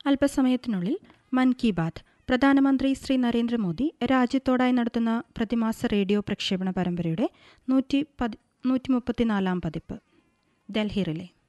അല്പസമയത്തിനുള്ളിൽ മൻ കി ബാത്ത് പ്രധാനമന്ത്രി ശ്രീ നരേന്ദ്രമോദി രാജ്യത്തോടായി നടത്തുന്ന പ്രതിമാസ റേഡിയോ പ്രക്ഷേപണ പരമ്പരയുടെ 134 പതിപ്പ്. ഡൽഹി റിലേ.